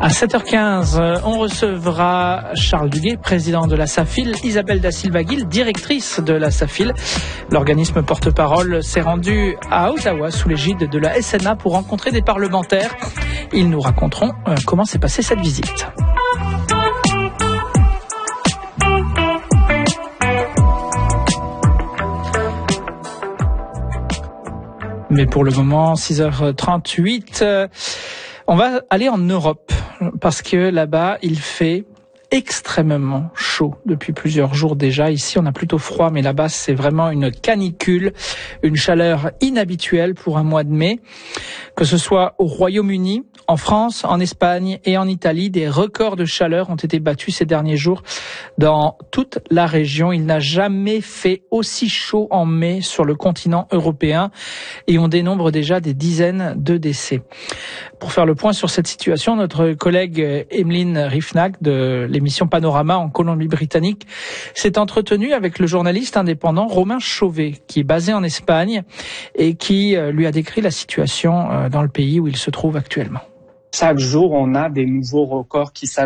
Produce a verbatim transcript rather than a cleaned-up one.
À sept heures quinze, on recevra Charles Duguay, président de la SAFIL, Isabelle da Silva-Gil, directrice de la SAFIL. L'organisme porte-parole s'est rendu à Ottawa sous l'égide de la S N A pour rencontrer des parlementaires. Ils nous raconteront euh, comment s'est passée cette visite. Mais pour le moment, six heures trente-huit, euh, on va aller en Europe parce que là-bas, il fait extrêmement chaud depuis plusieurs jours déjà. Ici, on a plutôt froid, mais là-bas, c'est vraiment une canicule, une chaleur inhabituelle pour un mois de mai. Que ce soit au Royaume-Uni, en France, en Espagne et en Italie, des records de chaleur ont été battus ces derniers jours dans toute la région. Il n'a jamais fait aussi chaud en mai sur le continent européen et on dénombre déjà des dizaines de décès. Pour faire le point sur cette situation, notre collègue Emeline Rifnac de l'émission Panorama en Colombie-Britannique s'est entretenue avec le journaliste indépendant Romain Chauvet, qui est basé en Espagne et qui lui a décrit la situation dans le pays où il se trouve actuellement. Chaque jour, on a des nouveaux records qui s'ajoutent.